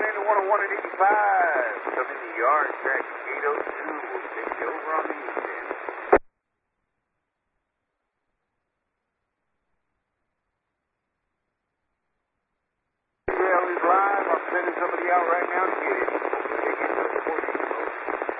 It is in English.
on into 101 and 85. Come in the yard track 802. We'll take you over on the east end. Yeah, he's live. I'm sending somebody out right now to get him.